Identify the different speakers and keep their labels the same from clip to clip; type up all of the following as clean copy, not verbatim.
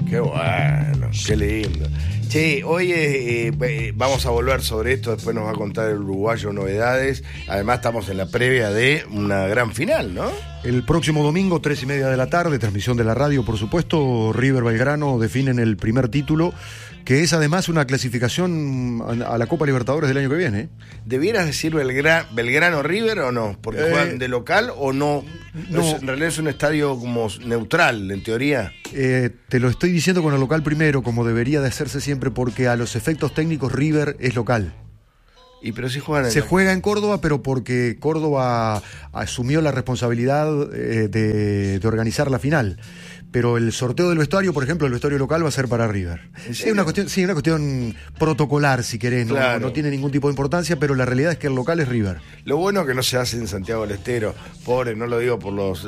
Speaker 1: Qué bueno, qué lindo. Che, hoy vamos a volver sobre esto, después nos va a contar el uruguayo novedades. Además estamos en la previa de una gran final, ¿no?
Speaker 2: El próximo domingo, 3:30 de la tarde, transmisión de la radio, por supuesto, River Belgrano definen el primer título, que es además una clasificación a la Copa Libertadores del año que viene.
Speaker 1: ¿Debieras decir Belgrano River o no? Porque juegan de local o no.
Speaker 2: No.
Speaker 1: En realidad es un estadio como neutral, en teoría.
Speaker 2: Te lo estoy diciendo con el local primero, como debería de hacerse siempre, porque a los efectos técnicos River es local.
Speaker 1: Y pero si juegan
Speaker 2: Se juega en Córdoba, pero porque Córdoba asumió la responsabilidad de organizar la final. Pero el sorteo del vestuario, por ejemplo, el vestuario local va a ser para River. Es una cuestión protocolar, si querés,
Speaker 1: Claro.
Speaker 2: no tiene ningún tipo de importancia, pero la realidad es que el local es River.
Speaker 1: Lo bueno que no se hace en Santiago del Estero, pobre, no lo digo por los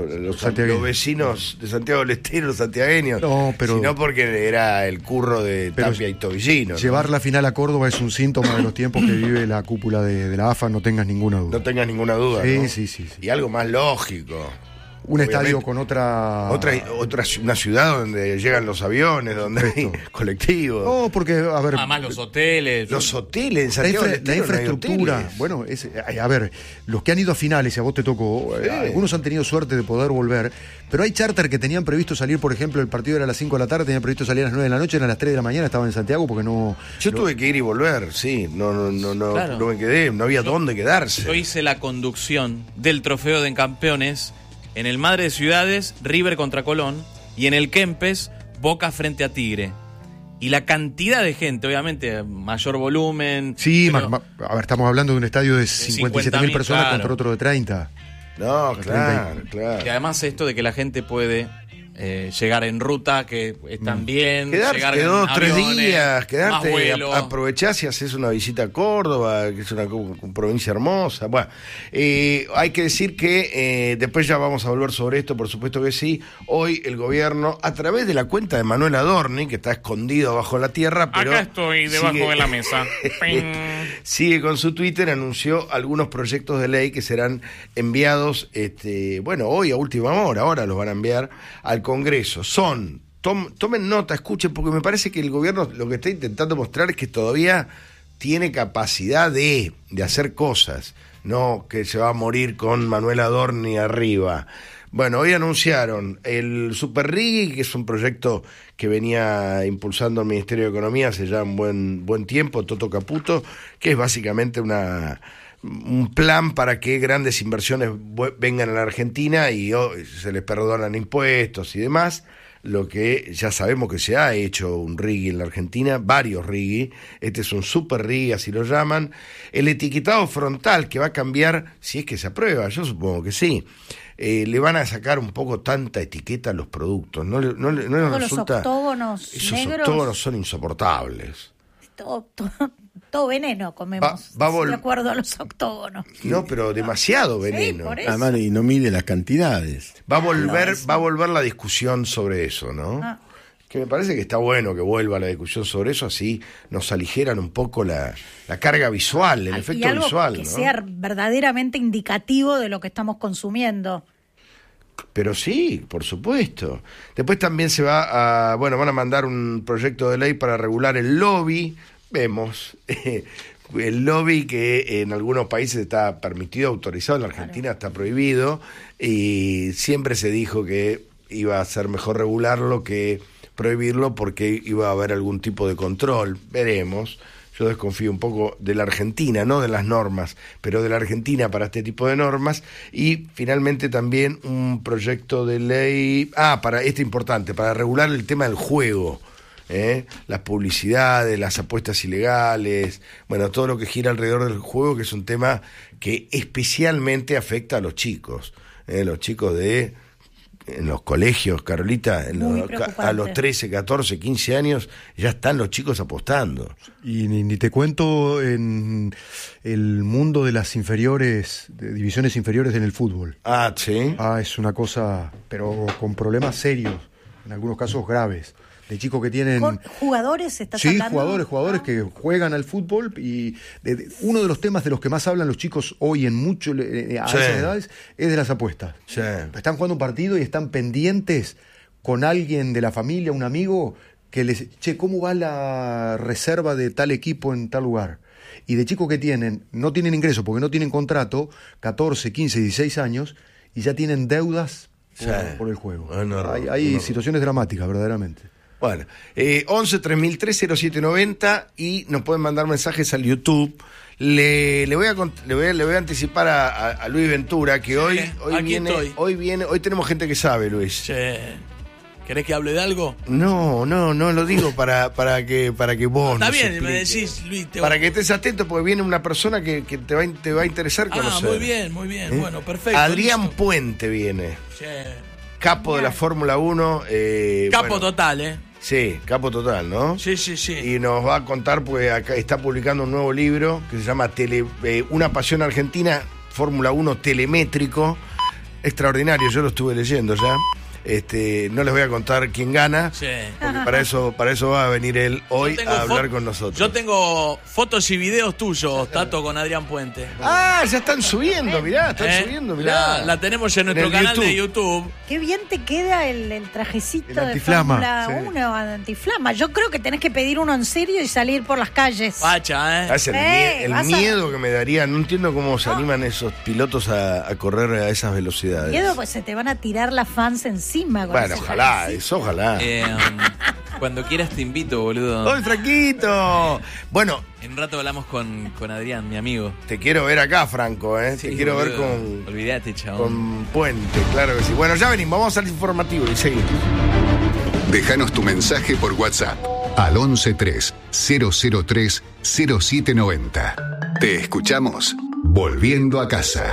Speaker 1: vecinos de Santiago del Estero, los santiagueños,
Speaker 2: No, pero-
Speaker 1: sino porque era el curro de
Speaker 2: Pero
Speaker 1: Tapia y Tobillino.
Speaker 2: Llevar la final a Córdoba es un síntoma de los tiempos que vive la cúpula de la AFA, no tengas ninguna duda.
Speaker 1: No tengas ninguna duda,
Speaker 2: Sí,
Speaker 1: ¿no?
Speaker 2: sí.
Speaker 1: Y algo más lógico.
Speaker 2: Un
Speaker 1: Obviamente.
Speaker 2: estadio con otra
Speaker 1: Una ciudad donde llegan los aviones, donde hay
Speaker 2: Perfecto.
Speaker 1: colectivos.
Speaker 2: No, porque, a ver...
Speaker 3: Además los hoteles.
Speaker 1: Los hoteles en Santiago del
Speaker 2: La
Speaker 1: Estero no hay
Speaker 2: infraestructura,
Speaker 1: hoteles.
Speaker 2: bueno, a ver, los que han ido a finales, y a vos te tocó,
Speaker 1: Sí.
Speaker 2: algunos han tenido suerte de poder volver, pero hay charter que tenían previsto salir, por ejemplo, el partido era a las 5 de la tarde, tenían previsto salir a las 9 de la noche, eran a las 3 de la mañana, estaban en Santiago porque no...
Speaker 1: Yo tuve que ir y volver, sí, no
Speaker 3: Claro.
Speaker 1: me quedé, no había dónde quedarse.
Speaker 3: Yo hice la conducción del trofeo de campeones en el Madre de Ciudades, River contra Colón, y en el Kempes, Boca frente a Tigre. Y la cantidad de gente, obviamente, mayor volumen.
Speaker 2: Sí,
Speaker 3: pero-
Speaker 2: a ver, estamos hablando de un estadio de 57.000 personas
Speaker 3: claro.
Speaker 2: contra otro de 30.
Speaker 1: No, claro.
Speaker 3: Y además esto de que la gente puede llegar en ruta, que están bien, llegar
Speaker 1: Quedarte
Speaker 3: en
Speaker 1: 2, 3
Speaker 3: aviones,
Speaker 1: días,
Speaker 3: más
Speaker 1: quedarte,
Speaker 3: vuelo.
Speaker 1: aprovechás y haces una visita a Córdoba, que es una provincia hermosa. Bueno, hay que decir que después ya vamos a volver sobre esto, por supuesto que sí. Hoy el gobierno, a través de la cuenta de Manuel Adorni, que está escondido bajo la tierra, pero
Speaker 3: Acá estoy, debajo
Speaker 1: sigue-
Speaker 3: de la mesa. Ping.
Speaker 1: sigue con su Twitter, anunció algunos proyectos de ley que serán enviados, hoy a última hora, ahora los van a enviar al Congreso. Tomen nota, escuchen, porque me parece que el gobierno lo que está intentando mostrar es que todavía tiene capacidad de hacer cosas, no que se va a morir con Manuel Adorni arriba. Bueno, hoy anunciaron el Super Riggi, que es un proyecto que venía impulsando el Ministerio de Economía hace ya un buen tiempo, Toto Caputo, que es básicamente un plan para que grandes inversiones vengan a la Argentina y se les perdonan impuestos y demás, lo que ya sabemos que se ha hecho un Riggi en la Argentina, varios Riggi, este es un Super Riggi, así lo llaman, el etiquetado frontal que va a cambiar, si es que se aprueba, yo supongo que sí, le van a sacar un poco tanta etiqueta a los productos, no les
Speaker 4: Todos
Speaker 1: resulta...
Speaker 4: los octógonos
Speaker 1: Esos
Speaker 4: negros.
Speaker 1: octógonos son insoportables.
Speaker 4: Todo veneno comemos,
Speaker 1: Va a vol-
Speaker 4: de acuerdo a los octógonos.
Speaker 1: No, pero demasiado veneno.
Speaker 4: por eso.
Speaker 5: Además, y no mide las cantidades.
Speaker 1: Va a volver la discusión sobre eso, ¿no?
Speaker 4: Ah.
Speaker 1: Que me parece que está bueno que vuelva la discusión sobre eso, así nos aligeran un poco la carga visual, el
Speaker 4: Y
Speaker 1: efecto
Speaker 4: algo
Speaker 1: visual,
Speaker 4: que
Speaker 1: ¿no?
Speaker 4: sea verdaderamente indicativo de lo que estamos consumiendo.
Speaker 1: Pero sí, por supuesto. Después también van a mandar un proyecto de ley para regular el lobby. Vemos el lobby que en algunos países está permitido, autorizado, en la Argentina está prohibido, y siempre se dijo que iba a ser mejor regularlo que prohibirlo porque iba a haber algún tipo de control. Veremos. Yo desconfío un poco de la Argentina, no de las normas, pero de la Argentina para este tipo de normas. Y finalmente también un proyecto de ley, importante, para regular el tema del juego, las publicidades, las apuestas ilegales, bueno, todo lo que gira alrededor del juego, que es un tema que especialmente afecta a los chicos en los colegios, Carolita,
Speaker 4: Muy
Speaker 1: a
Speaker 4: preocupante.
Speaker 1: los 13, 14, 15 años, ya están los chicos apostando.
Speaker 2: Y ni te cuento en el mundo de las inferiores, de divisiones inferiores en el fútbol.
Speaker 1: Ah, sí.
Speaker 2: Es una cosa, pero con problemas serios, en algunos casos graves. De chicos que tienen...
Speaker 4: ¿Con jugadores estás
Speaker 2: Sí,
Speaker 4: hablando?
Speaker 2: jugadores que juegan al fútbol, y uno de los temas de los que más hablan los chicos hoy a esas edades es de las apuestas.
Speaker 1: Sí.
Speaker 2: Están jugando un partido y están pendientes con alguien de la familia, un amigo, que les, che, ¿cómo va la reserva de tal equipo en tal lugar? Y de chicos que no tienen ingreso porque no tienen contrato, 14, 15, 16 años, y ya tienen deudas por el juego. Hay situaciones dramáticas, verdaderamente.
Speaker 1: Bueno, 11 3003 0790 y nos pueden mandar mensajes al YouTube. Le voy a anticipar a Luis Ventura que hoy tenemos gente que sabe, Luis.
Speaker 6: Che. ¿Querés que hable de algo?
Speaker 1: No lo digo para que vos
Speaker 6: está bien, me decís, Luis.
Speaker 1: Para que estés atento, porque viene una persona que te va a interesar conocer.
Speaker 6: Muy bien, bueno, perfecto.
Speaker 1: Adrián
Speaker 6: listo.
Speaker 1: Puente viene.
Speaker 6: Che.
Speaker 1: Capo de la Fórmula 1.
Speaker 6: Capo total,
Speaker 1: Sí, capo total, ¿no?
Speaker 6: Sí.
Speaker 1: Y nos va a contar, pues acá está publicando un nuevo libro que se llama Una Pasión Argentina, Fórmula 1 telemétrico. Extraordinario, yo lo estuve leyendo ya. No les voy a contar quién gana, porque para eso va a venir él hoy a hablar con nosotros.
Speaker 6: Yo tengo fotos y videos tuyos, Tato, con Adrián Puente.
Speaker 1: Ah, ya están subiendo, mirá,
Speaker 6: La tenemos en nuestro canal de YouTube.
Speaker 4: Qué bien te queda el trajecito
Speaker 2: el antiflama,
Speaker 4: de Fórmula 1 antiflama. Yo creo que tenés que pedir uno en serio y salir por las calles.
Speaker 6: Facha,
Speaker 1: el miedo que me daría, no entiendo cómo se animan esos pilotos a correr a esas velocidades.
Speaker 4: Miedo, pues se te van a tirar las fans encima.
Speaker 1: Bueno, ojalá.
Speaker 3: Cuando quieras te invito, boludo.
Speaker 1: ¡Hoy, Franquito! Bueno,
Speaker 3: en un rato hablamos con Adrián, mi amigo.
Speaker 1: Te quiero ver acá, Franco,
Speaker 3: Sí,
Speaker 1: te quiero
Speaker 3: boludo.
Speaker 1: ver con...
Speaker 3: Olvídate, chabón.
Speaker 1: Con Puente, claro que sí. Bueno, ya venimos, vamos al informativo y seguimos.
Speaker 7: Déjanos tu mensaje por WhatsApp al 113 003 0790. Te escuchamos volviendo a casa.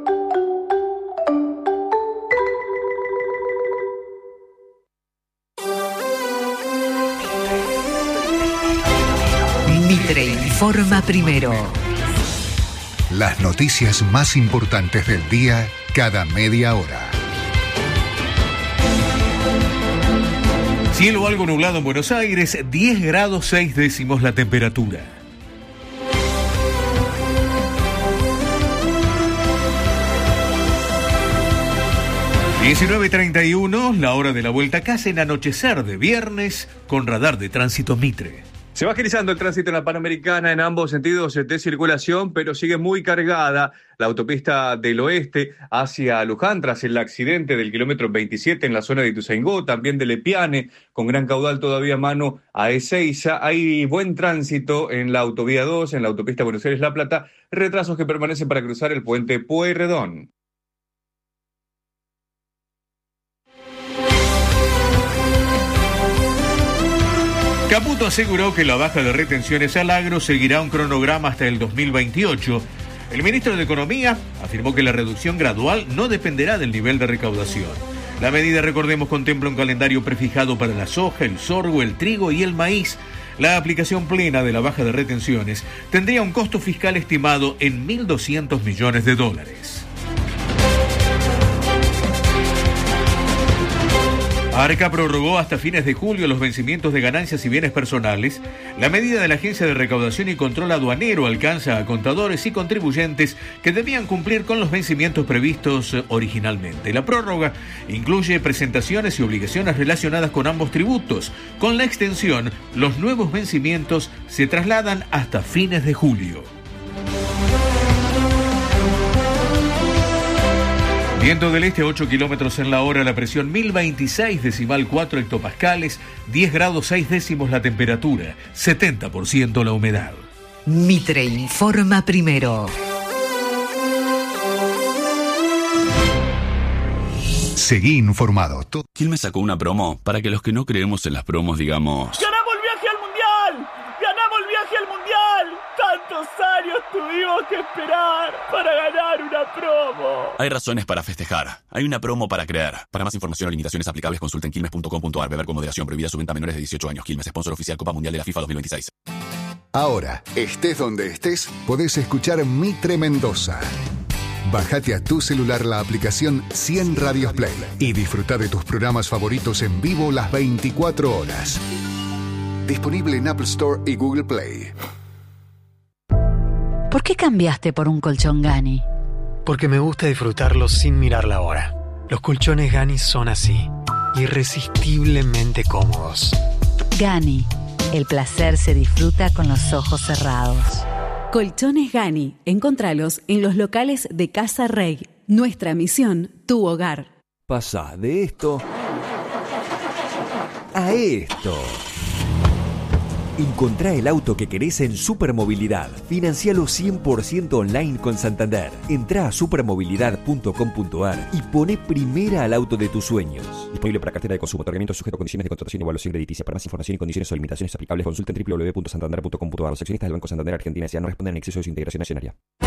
Speaker 8: Mitre informa primero.
Speaker 7: Las noticias más importantes del día cada media hora.
Speaker 9: Cielo algo nublado en Buenos Aires, 10 grados 6 décimos la temperatura. ...19:31, la hora de la vuelta a casa en anochecer de viernes... ...con radar de tránsito Mitre.
Speaker 10: Se va agilizando el tránsito en la Panamericana en ambos sentidos de circulación, pero sigue muy cargada la autopista del oeste hacia Luján tras el accidente del kilómetro 27 en la zona de Ituzaingó, también de Lepiane, con gran caudal todavía a mano a Ezeiza. Hay buen tránsito en la autovía 2, en la autopista Buenos Aires-La Plata, retrasos que permanecen para cruzar el puente Pueyrredón.
Speaker 9: Caputo aseguró que la baja de retenciones al agro seguirá un cronograma hasta el 2028. El ministro de Economía afirmó que la reducción gradual no dependerá del nivel de recaudación. La medida, recordemos, contempla un calendario prefijado para la soja, el sorgo, el trigo y el maíz. La aplicación plena de la baja de retenciones tendría un costo fiscal estimado en $1.200 millones. Arca prorrogó hasta fines de julio los vencimientos de ganancias y bienes personales. La medida de la Agencia de Recaudación y Control Aduanero alcanza a contadores y contribuyentes que debían cumplir con los vencimientos previstos originalmente. La prórroga incluye presentaciones y obligaciones relacionadas con ambos tributos. Con la extensión, los nuevos vencimientos se trasladan hasta fines de julio. Viento del este a 8 kilómetros en la hora, la presión 1026,4 hectopascales, 10 grados 6 décimos la temperatura, 70% la humedad.
Speaker 8: Mitre informa primero.
Speaker 7: Seguí informado.
Speaker 11: Quilmes sacó una promo para que los que no creemos en las promos digamos...
Speaker 12: ¡Ganamos el viaje al Mundial! ¡Ganamos el viaje al Mundial! ¡Tantos años tuvimos que esperar para ganar una promo!
Speaker 11: Hay razones para festejar. Hay una promo para creer. Para más información o limitaciones aplicables, consulten quilmes.com.ar. Beber con moderación. Prohibida su venta a menores de 18 años. Quilmes, sponsor oficial Copa Mundial de la FIFA 2026.
Speaker 7: Ahora, estés donde estés, podés escuchar Mitre Mendoza. Bájate a tu celular la aplicación 100 Radios Play y disfruta de tus programas favoritos en vivo las 24 horas. Disponible en Apple Store y Google Play.
Speaker 8: ¿Por qué cambiaste por un colchón Gani?
Speaker 13: Porque me gusta disfrutarlo sin mirar la hora. Los colchones Gani son así. irresistiblemente cómodos.
Speaker 8: Gani, el placer se disfruta con los ojos cerrados.
Speaker 14: Colchones Gani, encontralos en los locales de Casa Rey. Nuestra misión, tu hogar.
Speaker 15: Pasá de esto a esto. Encontrá el auto que querés en Supermovilidad. Financialo 100% online con Santander. Entrá a supermovilidad.com.ar y poné primera al auto de tus sueños. Disponible para cartera de consumo. Otorgamiento sujeto a condiciones de contratación y evaluación crediticia. Para más información y condiciones o limitaciones aplicables, consulten www.santander.com.ar. Los accionistas del Banco Santander Argentina S.A. no responden en exceso de su integración accionaria.